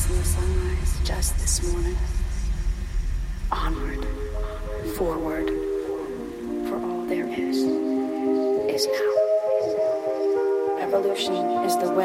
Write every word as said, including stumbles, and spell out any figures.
in the sunrise just this morning. Onward, forward, for all there is, is now. Revolution is the way.